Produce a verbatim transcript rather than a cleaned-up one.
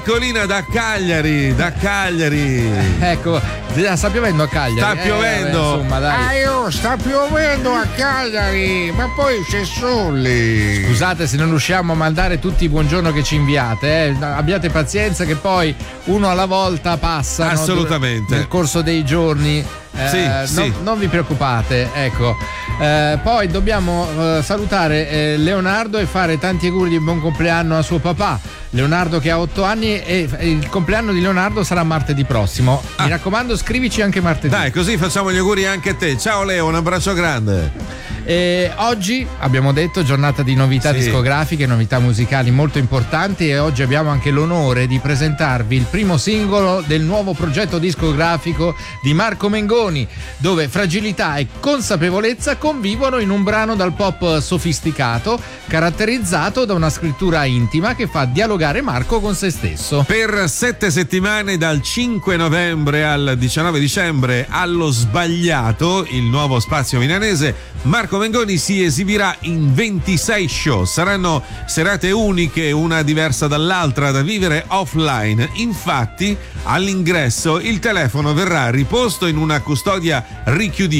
Colina da Cagliari, da Cagliari. Ecco, sta piovendo a Cagliari. Sta piovendo. Eh, vabbè, insomma, dai. Ah, io, sta piovendo a Cagliari, ma poi c'è sole. Scusate se non riusciamo a mandare tutti i buongiorno che ci inviate, eh. Abbiate pazienza che poi uno alla volta passa. Assolutamente. Nel corso dei giorni. Eh, sì, non, sì. non vi preoccupate, ecco. Eh, poi dobbiamo eh, salutare eh, Leonardo e fare tanti auguri di buon compleanno a suo papà. Leonardo che ha otto anni e il compleanno di Leonardo sarà martedì prossimo. Ah. Mi raccomando, scrivici anche martedì. Dai, così facciamo gli auguri anche a te. Ciao Leo, un abbraccio grande. E oggi abbiamo detto giornata di novità sì. discografiche, novità musicali molto importanti, e oggi abbiamo anche l'onore di presentarvi il primo singolo del nuovo progetto discografico di Marco Mengoni, dove fragilità e consapevolezza convivono in un brano dal pop sofisticato caratterizzato da una scrittura intima che fa dialogare Marco con se stesso. Per sette settimane, dal cinque novembre al diciannove dicembre, allo Sbagliato, il nuovo spazio milanese, Marco Mengoni si esibirà in ventisei show. Saranno serate uniche, una diversa dall'altra, da vivere offline. Infatti, all'ingresso il telefono verrà riposto in una custodia richiudibile